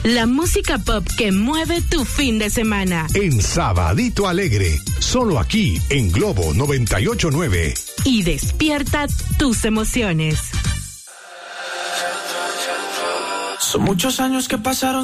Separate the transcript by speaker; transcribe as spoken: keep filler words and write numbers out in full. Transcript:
Speaker 1: La música pop que mueve tu fin de semana.
Speaker 2: En Sabadito Alegre, solo aquí en Globo noventa y ocho punto nueve.
Speaker 1: Y despierta tus emociones.
Speaker 3: Son muchos años que pasaron